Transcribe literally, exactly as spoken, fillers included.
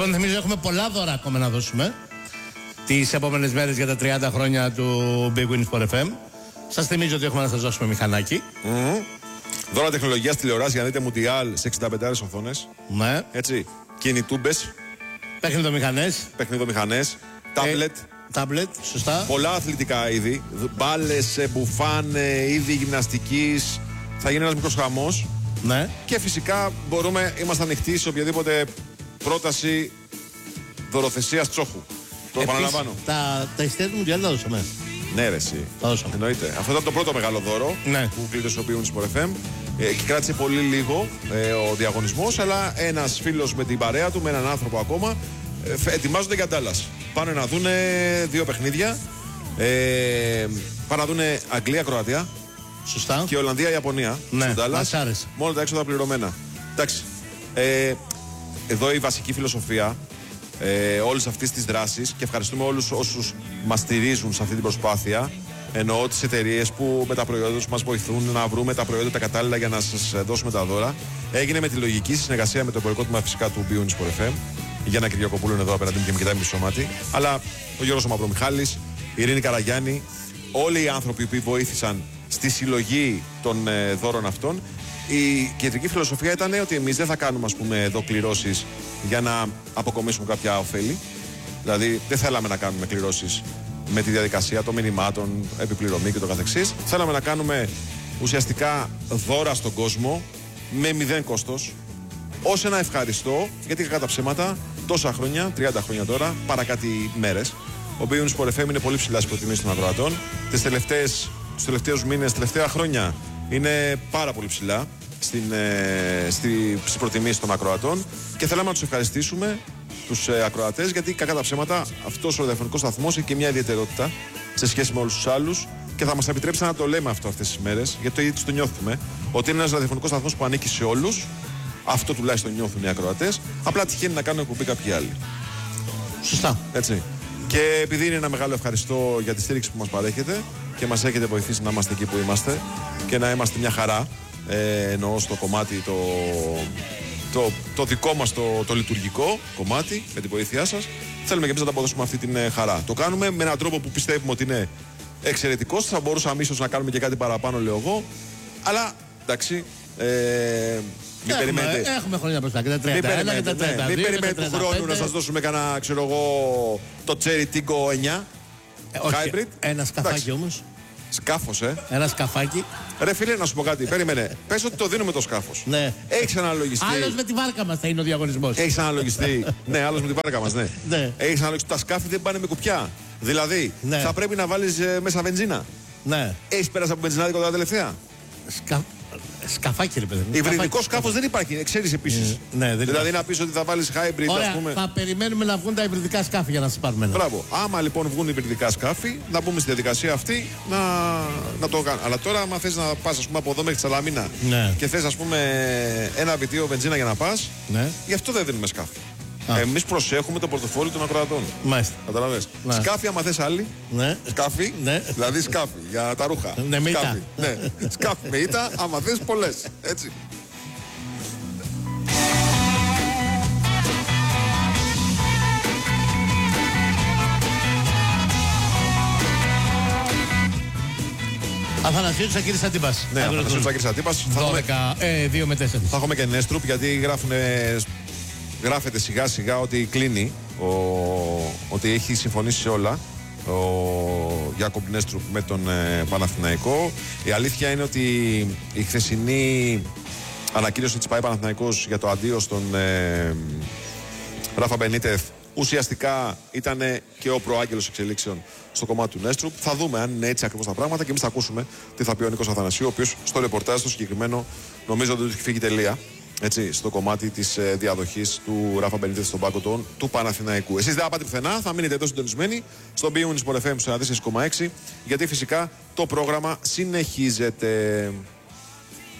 Λοιπόν, νομίζω έχουμε πολλά δώρα ακόμα να δώσουμε τις επόμενες μέρες για τα τριάντα χρόνια του Big Win Sport εφ εμ. Σας θυμίζω ότι έχουμε να σας δώσουμε μηχανάκι. Mm. Δώρα τεχνολογίας τηλεοράσης για να δείτε Μουντιάλ σε εξήντα πέντε οθόνες. Ναι. Έτσι. Κινητούμπες. Παιχνιδομηχανές. Παιχνιδομηχανές. Τάμπλετ. Τάμπλετ, σωστά. Πολλά αθλητικά είδη. Μπάλες, μπουφάν, είδη γυμναστικής. Θα γίνει ένας μικρός χαμός. Ναι. Και φυσικά μπορούμε, είμαστε ανοιχτοί σε οποιαδήποτε πρόταση δωροθεσίας τσόχου. Το επαναλαμβάνω. Τα, τα ειστέρια του Μουντιάλ τα δώσαμε. Ναι, ρε, εσύ. Τα δώσαμε. Εννοείται. Αυτό ήταν το πρώτο μεγάλο δώρο ναι. που κλείδωσε ο Big Win Sport εφ εμ. Ε, και κράτησε πολύ λίγο ε, ο διαγωνισμός, αλλά ένας φίλος με την παρέα του, με έναν άνθρωπο ακόμα, ε, ετοιμάζονται για Dallas. Πάνε να δούνε δύο παιχνίδια. Ε, πάνε να δούνε Αγγλία-Κροατία. Σωστά. Και Ολλανδία-Ιαπωνία. Ναι, στο Dallas. μας άρεσε. Μόνο τα έξοδα πληρωμένα. Εντάξει. Ε, εδώ η βασική φιλοσοφία ε, όλης αυτής της δράσης, και ευχαριστούμε όλους όσους μας στηρίζουν σε αυτή την προσπάθεια. Εννοώ τις εταιρείες που με τα προϊόντα τους μας βοηθούν να βρούμε τα προϊόντα τα κατάλληλα για να σας δώσουμε τα δώρα. Έγινε με τη λογική συνεργασία με το εμπορικό τμήμα φυσικά του Big Win Sport εφ εμ. Η Γιάννα Κυριακοπούλου είναι εδώ απέναντι μου και με κοιτάει μισό μάτι. Αλλά ο Γιώργος ο Μαυρομιχάλης, η Ειρήνη Καραγιάννη, όλοι οι άνθρωποι που βοήθησαν στη συλλογή των ε, δώρων αυτών. Η κεντρική φιλοσοφία ήταν ότι εμείς δεν θα κάνουμε, ας πούμε, εδώ κληρώσεις για να αποκομίσουμε κάποια ωφέλη. Δηλαδή δεν θέλαμε να κάνουμε κληρώσεις με τη διαδικασία των μηνυμάτων, επιπληρωμή και το καθεξής. Θέλαμε να κάνουμε ουσιαστικά δώρα στον κόσμο με μηδέν κόστος, ως ένα ευχαριστώ, γιατί κατά ψέματα τόσα χρόνια, τριάντα χρόνια τώρα, παρά κάτι μέρες, ο Big Win Sport εφ εμ είναι πολύ ψηλά στις προτιμήσεις των ακροατών. Τις τελευταίες, τους τελευταίους μήνες, τελευταία χρόνια είναι πάρα πολύ ψηλά στην, ε, στη, στις προτιμήσεις των ακροατών και θέλαμε να τους ευχαριστήσουμε τους ε, ακροατές, γιατί κακά τα ψέματα αυτός ο ραδιοφωνικός σταθμός έχει και μια ιδιαιτερότητα σε σχέση με όλους τους άλλους και θα μας επιτρέψει να το λέμε αυτό αυτές τις μέρες, γιατί το ίδιο το νιώθουμε, ότι είναι ένας ραδιοφωνικός σταθμός που ανήκει σε όλους. Αυτό τουλάχιστον νιώθουν οι ακροατές. Απλά τυχαίνει να κάνουν εκπομπή κάποιοι άλλοι. Σωστά. Έτσι. Και επειδή είναι ένα μεγάλο ευχαριστώ για τη στήριξη που μας παρέχετε και μας έχετε βοηθήσει να είμαστε εκεί που είμαστε και να είμαστε μια χαρά, ε, εννοώ στο κομμάτι το, το, το δικό μας το, το λειτουργικό κομμάτι, με την βοήθειά σας, θέλουμε και εμείς να τα αποδώσουμε αυτή την ε, χαρά. Το κάνουμε με έναν τρόπο που πιστεύουμε ότι είναι εξαιρετικός. Θα μπορούσαμε ίσως να κάνουμε και κάτι παραπάνω, λέω εγώ. Αλλά εντάξει. Ε, Μην έχουμε, περιμένετε. Έχουμε χρόνια μπροστά και τα τριάντα ένα και τα τριάντα δύο. Μην περιμένετε του χρόνου να σας δώσουμε κανένα, ξέρω εγώ, το Cherry Tiggo εννιά. Ε, όχι, Hybrid. Ένα σκαφάκι όμως. Σκάφος, ε. Ένα σκαφάκι. Ρε φίλε, να σου πω κάτι. Περίμενε. Πες ότι το δίνουμε το σκάφος. Ναι. Έχεις αναλογιστεί. Άλλος με τη βάρκα μας θα είναι ο διαγωνισμός. Έχεις αναλογιστεί. Ναι, άλλος με τη βάρκα μας, ναι. Ναι. Έχεις αναλογιστεί. Τα σκάφη δεν πάνε με κουπιά. Δηλαδή, ναι. θα πρέπει να βάλεις ε, μέσα βενζίνα. Ναι. Έχεις πέρασει από βενζινάδικο τα τελευταία. Σκα... Σκαφάκι, ρε παιδί. Υβριδικό σκάφος δεν υπάρχει, ξέρεις επίσης. Ναι, δεν δηλαδή υπάρχει. να πεις ότι θα βάλεις hybrid, Ωραία, ας πούμε. θα περιμένουμε να βγουν τα υβριδικά σκάφη για να σας πάρουμε ένα. Μπράβο. Άμα λοιπόν βγουν υβριδικά σκάφη, να μπούμε στη διαδικασία αυτή να, να το κάνουμε. Αλλά τώρα, άμα θες να πας, ας πούμε, από εδώ μέχρι τη Σαλαμίνα, ναι. και θες, ας πούμε, ένα βιτίο βενζίνα για να πας, ναι. γι' αυτό δεν δίνουμε σκάφη. Εμείς προσέχουμε το πορτοφόλι των ακροατών. Μάλιστα. Καταλαβες. Ναι. Σκάφη, άμα θες άλλοι. Ναι. Σκάφη. Ναι. Δηλαδή σκάφη για τα ρούχα. Ναι, με σκάφη. Ναι. Σκάφη με ήττα, άμα θες πολλές. Έτσι. Αθανασίου Τσακίρης Αντίπας. Ναι, Αθανασίου Τσακίρης Αντίπας. δύο με τέσσερα. Θα έχουμε και Νέστρουπ, γιατί γράφουνε. Γράφεται σιγά σιγά ότι κλείνει, ο, ότι έχει συμφωνήσει σε όλα ο Γιάκομπ Νέστρουπ με τον ε, Παναθηναϊκό. Η αλήθεια είναι ότι η χθεσινή ανακοίνωση της ΠΑΕ Παναθηναϊκός για το αντίο στον ε, Ράφα Μπενίτεθ ουσιαστικά ήταν και ο προάγγελος εξελίξεων στο κομμάτι του Νέστρουπ. Θα δούμε αν είναι έτσι ακριβώς τα πράγματα και εμείς θα ακούσουμε τι θα πει ο Νίκος Αθανασίου, ο οποίος στο ρεπορτάζ το συγκεκριμένο νομίζω ότι έχει φύγει τελεία. Έτσι, στο κομμάτι της ε, διαδοχής του Ράφα Μπενίτεθ στον πάγκο του, του Παναθηναϊκού. Εσείς δεν θα πάτε πουθενά, θα μείνετε εδώ συντονισμένοι στο Big Win Sport εφ εμ στο τέσσερα έξι, γιατί φυσικά το πρόγραμμα συνεχίζεται.